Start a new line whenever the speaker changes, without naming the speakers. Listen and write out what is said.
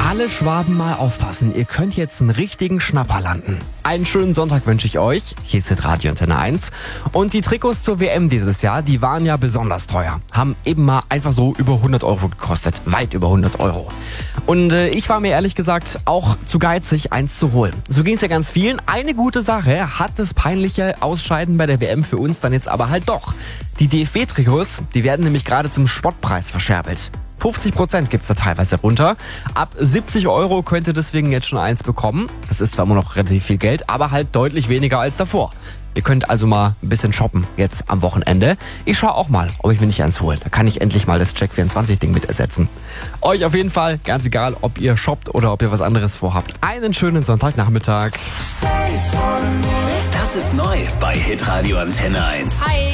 Alle Schwaben mal aufpassen, ihr könnt jetzt einen richtigen Schnapper landen. Einen schönen Sonntag wünsche ich euch. Hier ist Radio Antenne 1. Und die Trikots zur WM dieses Jahr, die waren ja besonders teuer. Haben eben mal einfach so über 100 Euro gekostet. Weit über 100 Euro. Und ich war mir ehrlich gesagt auch zu geizig, eins zu holen. So ging es ja ganz vielen. Eine gute Sache hat das peinliche Ausscheiden bei der WM für uns dann jetzt aber halt doch. Die DFB-Trikots, die werden nämlich gerade zum Spottpreis verscherbelt. 50% gibt's da teilweise runter. Ab 70 Euro könnt ihr deswegen jetzt schon eins bekommen. Das ist zwar immer noch relativ viel Geld, aber halt deutlich weniger als davor. Ihr könnt also mal ein bisschen shoppen jetzt am Wochenende. Ich schaue auch mal, ob ich mir nicht eins hole. Da kann ich endlich mal das Check24-Ding mit ersetzen. Euch auf jeden Fall, ganz egal, ob ihr shoppt oder ob ihr was anderes vorhabt. Einen schönen Sonntagnachmittag.
Das ist neu bei Hitradio Antenne 1.
Hi.